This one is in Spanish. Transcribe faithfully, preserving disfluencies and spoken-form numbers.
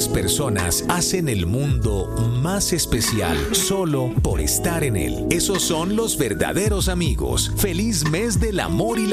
Algunas personas hacen el mundo más especial solo por estar en él. Esos son los verdaderos amigos. Feliz mes del amor y la